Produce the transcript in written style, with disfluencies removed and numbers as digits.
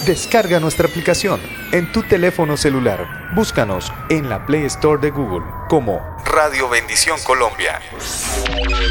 Descarga nuestra aplicación en tu teléfono celular. Búscanos en la Play Store de Google como Radio Bendición Colombia.